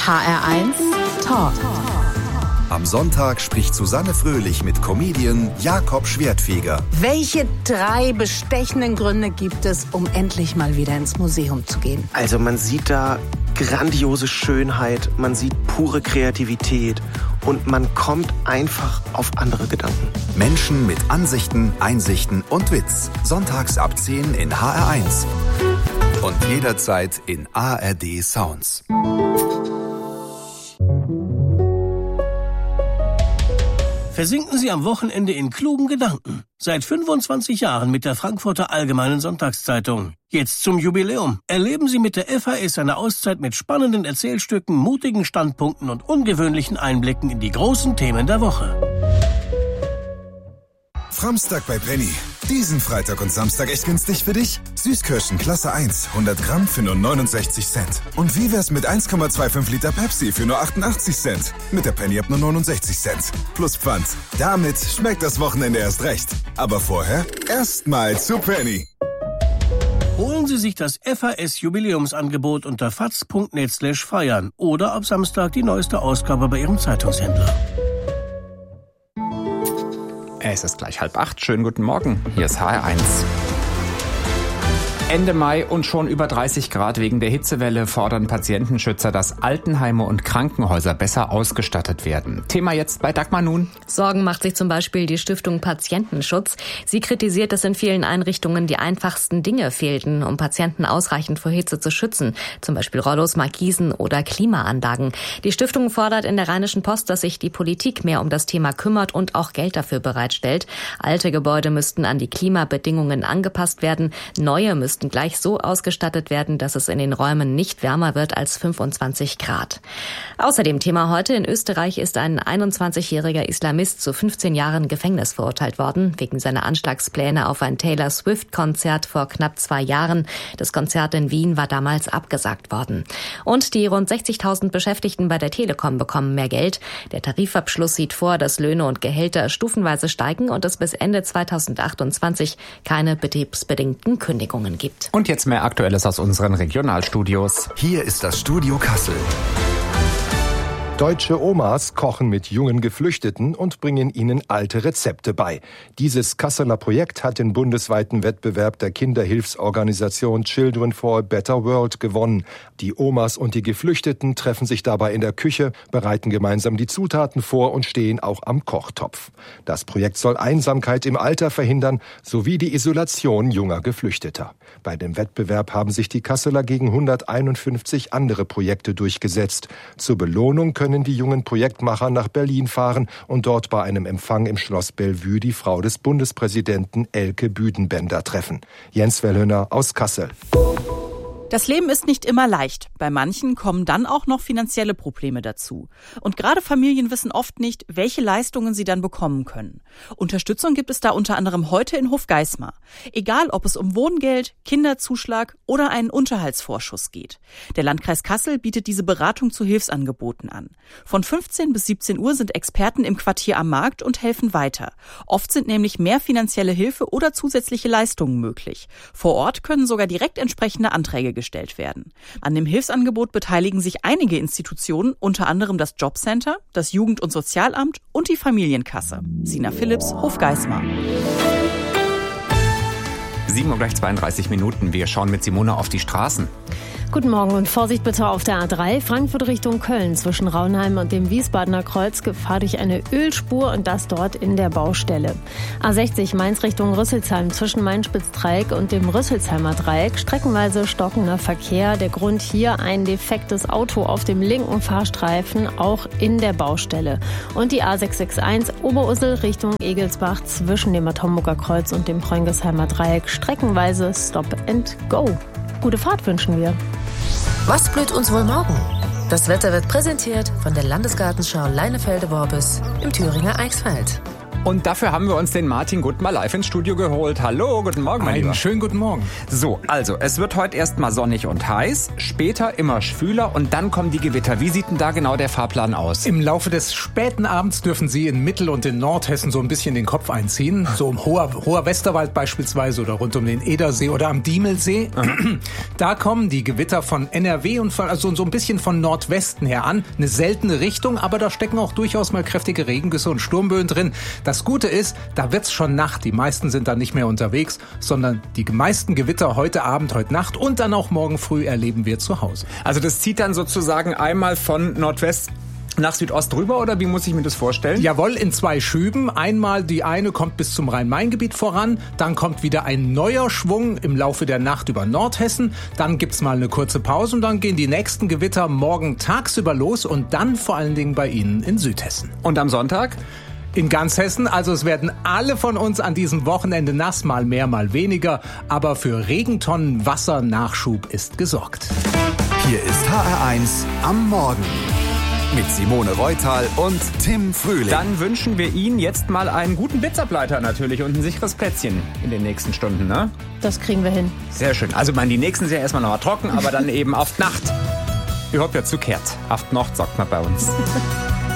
HR1 Talk. Am Sonntag spricht Susanne Fröhlich mit Comedian Jakob Schwertfeger. Welche 3 bestechenden Gründe gibt es, um endlich mal wieder ins Museum zu gehen? Also man sieht da grandiose Schönheit, man sieht pure Kreativität und man kommt einfach auf andere Gedanken. Menschen mit Ansichten, Einsichten und Witz. Sonntags ab 10 in HR1. Und jederzeit in ARD Sounds. Versinken Sie am Wochenende in klugen Gedanken. Seit 25 Jahren mit der Frankfurter Allgemeinen Sonntagszeitung. Jetzt zum Jubiläum. Erleben Sie mit der FAS eine Auszeit mit spannenden Erzählstücken, mutigen Standpunkten und ungewöhnlichen Einblicken in die großen Themen der Woche. Framstag bei Penny. Diesen Freitag und Samstag echt günstig für dich? Süßkirschen Klasse 1, 100 Gramm für nur 69 Cent. Und wie wär's mit 1,25 Liter Pepsi für nur 88 Cent? Mit der Penny ab nur 69 Cent. Plus Pfand. Damit schmeckt das Wochenende erst recht. Aber vorher erstmal zu Penny. Holen Sie sich das FAS-Jubiläumsangebot unter faz.net/feiern oder ab Samstag die neueste Ausgabe bei Ihrem Zeitungshändler. Es ist gleich 7:30. Schönen guten Morgen. Hier ist HR1. Ende Mai und schon über 30 Grad wegen der Hitzewelle fordern Patientenschützer, dass Altenheime und Krankenhäuser besser ausgestattet werden. Thema jetzt bei Dagmar Nun. Sorgen macht sich zum Beispiel die Stiftung Patientenschutz. Sie kritisiert, dass in vielen Einrichtungen die einfachsten Dinge fehlten, um Patienten ausreichend vor Hitze zu schützen. Zum Beispiel Rollos, Markisen oder Klimaanlagen. Die Stiftung fordert in der Rheinischen Post, dass sich die Politik mehr um das Thema kümmert und auch Geld dafür bereitstellt. Alte Gebäude müssten an die Klimabedingungen angepasst werden. Neue müssten gleich so ausgestattet werden, dass es in den Räumen nicht wärmer wird als 25 Grad. Außerdem Thema heute: In Österreich ist ein 21-jähriger Islamist zu 15 Jahren Gefängnis verurteilt worden, wegen seiner Anschlagspläne auf ein Taylor Swift-Konzert vor knapp 2 Jahren. Das Konzert in Wien war damals abgesagt worden. Und die rund 60.000 Beschäftigten bei der Telekom bekommen mehr Geld. Der Tarifabschluss sieht vor, dass Löhne und Gehälter stufenweise steigen und es bis Ende 2028 keine betriebsbedingten Kündigungen gibt. Und jetzt mehr Aktuelles aus unseren Regionalstudios. Hier ist das Studio Kassel. Deutsche Omas kochen mit jungen Geflüchteten und bringen ihnen alte Rezepte bei. Dieses Kasseler Projekt hat den bundesweiten Wettbewerb der Kinderhilfsorganisation Children for a Better World gewonnen. Die Omas und die Geflüchteten treffen sich dabei in der Küche, bereiten gemeinsam die Zutaten vor und stehen auch am Kochtopf. Das Projekt soll Einsamkeit im Alter verhindern, sowie die Isolation junger Geflüchteter. Bei dem Wettbewerb haben sich die Kasseler gegen 151 andere Projekte durchgesetzt. Zur Belohnung können die jungen Projektmacher nach Berlin fahren und dort bei einem Empfang im Schloss Bellevue die Frau des Bundespräsidenten Elke Büdenbender treffen. Jens Wellhöner aus Kassel. Das Leben ist nicht immer leicht. Bei manchen kommen dann auch noch finanzielle Probleme dazu. Und gerade Familien wissen oft nicht, welche Leistungen sie dann bekommen können. Unterstützung gibt es da unter anderem heute in Hofgeismar. Egal, ob es um Wohngeld, Kinderzuschlag oder einen Unterhaltsvorschuss geht. Der Landkreis Kassel bietet diese Beratung zu Hilfsangeboten an. Von 15 bis 17 Uhr sind Experten im Quartier am Markt und helfen weiter. Oft sind nämlich mehr finanzielle Hilfe oder zusätzliche Leistungen möglich. Vor Ort können sogar direkt entsprechende Anträge gestellt werden. An dem Hilfsangebot beteiligen sich einige Institutionen, unter anderem das Jobcenter, das Jugend- und Sozialamt und die Familienkasse. Sina Philipps, Hofgeismar. 7:32 Uhr. Wir schauen mit Simone auf die Straßen. Guten Morgen und Vorsicht bitte auf der A3, Frankfurt Richtung Köln, zwischen Raunheim und dem Wiesbadener Kreuz, Gefahr durch eine Ölspur und das dort in der Baustelle. A60 Mainz Richtung Rüsselsheim, zwischen Main-Spitz-Dreieck und dem Rüsselsheimer Dreieck, streckenweise stockender Verkehr. Der Grund hier: ein defektes Auto auf dem linken Fahrstreifen, auch in der Baustelle. Und die A661 Oberursel Richtung Egelsbach, zwischen dem Atomburger Kreuz und dem Preungesheimer Dreieck, streckenweise Stop and Go. Gute Fahrt wünschen wir. Was blüht uns wohl morgen? Das Wetter wird präsentiert von der Landesgartenschau Leinefelde-Worbis im Thüringer Eichsfeld. Und dafür haben wir uns den Martin Guttmer live ins Studio geholt. Hallo, guten Morgen, mein Lieber. Einen schönen guten Morgen. So, also, es wird heute erstmal sonnig und heiß, später immer schwüler und dann kommen die Gewitter. Wie sieht denn da genau der Fahrplan aus? Im Laufe des späten Abends dürfen Sie in Mittel- und in Nordhessen so ein bisschen den Kopf einziehen. So im hoher Westerwald beispielsweise oder rund um den Edersee oder am Diemelsee. Da kommen die Gewitter von NRW und also so ein bisschen von Nordwesten her an. Eine seltene Richtung, aber da stecken auch durchaus mal kräftige Regengüsse und Sturmböen drin. Das Gute ist, da wird's schon Nacht. Die meisten sind dann nicht mehr unterwegs, sondern die meisten Gewitter heute Abend, heute Nacht und dann auch morgen früh erleben wir zu Hause. Also das zieht dann sozusagen einmal von Nordwest nach Südost rüber oder wie muss ich mir das vorstellen? Jawohl, in 2 Schüben. Einmal die eine kommt bis zum Rhein-Main-Gebiet voran, dann kommt wieder ein neuer Schwung im Laufe der Nacht über Nordhessen, dann gibt's mal eine kurze Pause und dann gehen die nächsten Gewitter morgen tagsüber los und dann vor allen Dingen bei Ihnen in Südhessen. Und am Sonntag? In ganz Hessen, also es werden alle von uns an diesem Wochenende nass, mal mehr, mal weniger, aber für Regentonnen Wassernachschub ist gesorgt. Hier ist HR1 am Morgen mit Simone Reutal und Tim Frühling. Dann wünschen wir Ihnen jetzt mal einen guten Blitzableiter natürlich und ein sicheres Plätzchen in den nächsten Stunden, ne? Das kriegen wir hin. Sehr schön. Also die nächsten sind ja erstmal noch mal trocken, aber dann eben auf Nacht. Ich hoffe ja zukehrt. Auf Nacht sagt man bei uns.